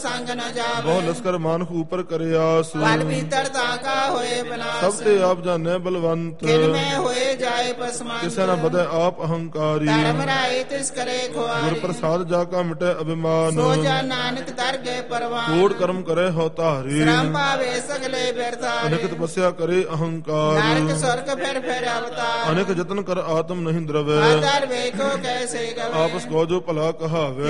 ਸੰਗ ਨ ਜਾਵੇ। ਬਹੁ ਲਸਕਰ ਮਾਨੁਖ ਉਪਰ ਕਰੇ ਆਸ। ਬਲ ਭੀਤਰ ਤਾਕਾ ਹੋਏ ਵਿਨਾਸ਼। ਸਭ ਤੇ ਆਪ ਜਾਣੈ ਬਲਵੰਤ। ਕਿਨ ਮੈਂ ਹੋਏ ਜਾਏ ਪਸਮੰਤ। ਕਿਸੇ ਨ ਬਦੈ ਆਪ ਅਹੰਕਾਰੀ। ਧਰਮ ਰਾਏ ਤਿਸ ਕਰੇ ਗੁਰ ਖੁਆਰੀ। ਪ੍ਰਸਾਦ ਜਾ ਕਾ ਮਿਟੈ ਅਭਿਮਾਨ। ਸੋ ਜਾ ਨਾਨਕ ਦਰ ਗਏ ਪਰਵਾਨ। ਕੋੜ ਕਰਮ ਕਰੇ ਹੋ ਧਾਰੀ। ਸ਼ਰਮ ਪਾਵੇ ਸਗਲੇ ਬਿਰਤਾਰੇ। ਅਨੇਕ ਤਪੱਸਿਆ ਕਰੇ ਅਹੰਕਾਰ। ਨਰਕ ਸੁਰਗ ਫਿਰ ਅਵਤਾਰ। ਅਨੇਕ ਯਤਨ ਕਰ ਆਤਮ ਨਹੀਂ ਦਰਵੈ। ਆਦਰ ਵੇਖੋ ਕੈਸੇ ਗਵੇ। ਆਪਸ ਕੋ ਜੋ ਭਲਾ ਕਹਾਵੇ।